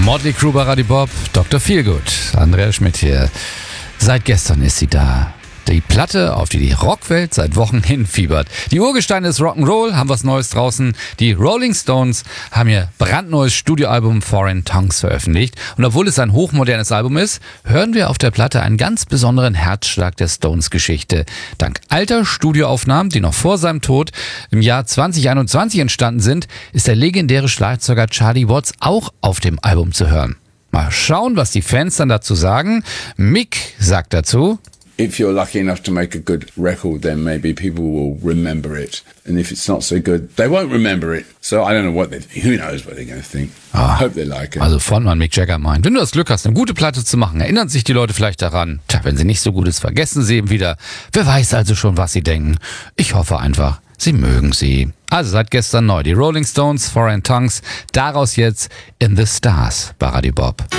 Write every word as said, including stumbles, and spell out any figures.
Motley Crue bei Radio Bob, Doktor Feelgood, Andrea Schmidt hier. Seit gestern ist sie da. Die Platte, auf die die Rockwelt seit Wochen hinfiebert. Die Urgesteine des Rock'n'Roll haben was Neues draußen. Die Rolling Stones haben ihr brandneues Studioalbum Foreign Tongues veröffentlicht. Und obwohl es ein hochmodernes Album ist, hören wir auf der Platte einen ganz besonderen Herzschlag der Stones-Geschichte. Dank alter Studioaufnahmen, die noch vor seinem Tod im Jahr zwanzig einundzwanzig entstanden sind, ist der legendäre Schlagzeuger Charlie Watts auch auf dem Album zu hören. Mal schauen, was die Fans dann dazu sagen. Mick sagt dazu: If you're lucky enough to make a good record, then maybe people will remember it. And if it's not so good, they won't remember it. So I don't know what they think. Who knows what they're going to think. Ah, I hope they like it. Also Frontmann Mick Jagger meint, wenn du das Glück hast, eine gute Platte zu machen, erinnern sich die Leute vielleicht daran. Tja, wenn sie nicht so gut ist, vergessen sie eben wieder. Wer weiß also schon, was sie denken. Ich hoffe einfach, sie mögen sie. Also seit gestern neu, die Rolling Stones, Foreign Tongues. Daraus jetzt In the Stars bei Radio Bob.